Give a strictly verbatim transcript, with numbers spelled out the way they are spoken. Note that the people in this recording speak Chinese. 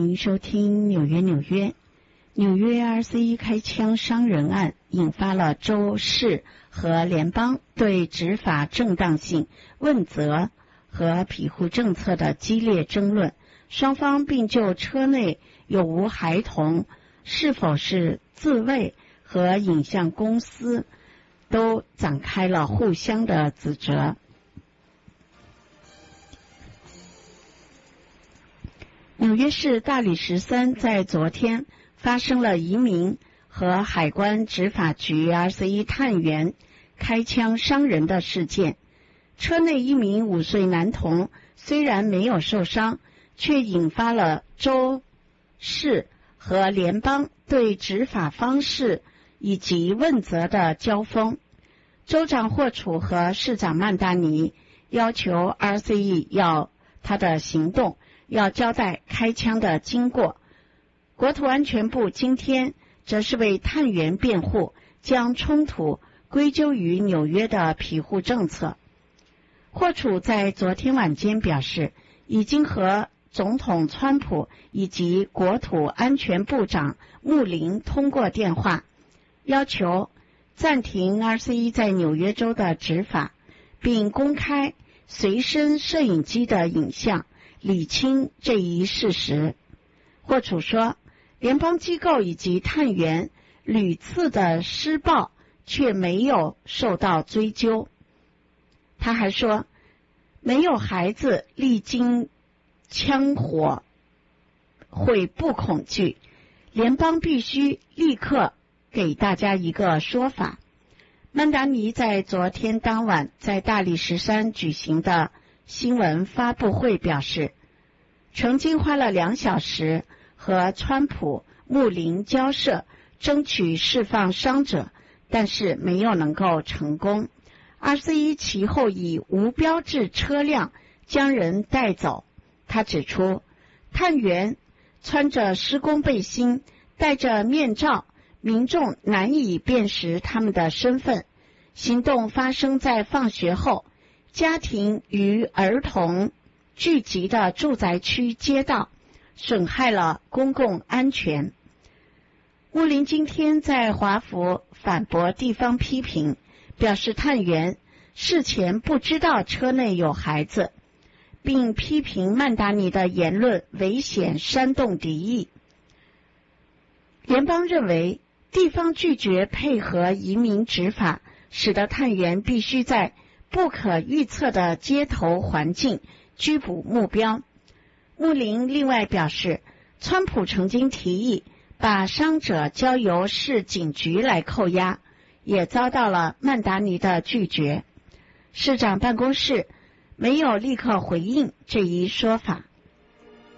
迎收听纽约纽约。纽约 R C E 开枪伤人案引发了州市和联邦对执法正当性、问责和庇护政策的激烈争论，双方并就车内有无孩童、是否是自卫和影像公司都展开了互相的指责。纽约市大理石山在昨天发生了移民和海关执法局 R C E 探员开枪伤人的事件。车内一名五岁男童虽然没有受伤，却引发了州市和联邦对执法方式以及问责的交锋。州长霍楚和市长曼达尼要求 R C E 要他的行动要交代开枪的经过。国土安全部今天则是为探员辩护，将冲突归咎于纽约的庇护政策。霍楚在昨天晚间表示，已经和总统川普以及国土安全部长穆林通过电话，要求暂停 R C E 在纽约州的执法，并公开随身摄影机的影像，理清这一事实。霍楚说，联邦机构以及探员屡次的施暴却没有受到追究。他还说，没有孩子历经枪火会不恐惧，联邦必须立刻给大家一个说法。曼达尼在昨天当晚在大理石山举行的新闻发布会表示，曾经花了两小时和川普、穆林交涉，争取释放伤者，但是没有能够成功。R C E 其后以无标志车辆将人带走。他指出，探员穿着施工背心，戴着面罩，民众难以辨识他们的身份。行动发生在放学后，家庭与儿童聚集的住宅区街道，损害了公共安全。穆林今天在华府反驳地方批评，表示探员事前不知道车内有孩子，并批评曼达尼的言论危险煽动敌意。联邦认为，地方拒绝配合移民执法，使得探员必须在不可预测的街头环境拘捕目标。穆林另外表示，川普曾经提议把伤者交由市警局来扣押，也遭到了曼达尼的拒绝。市长办公室没有立刻回应这一说法。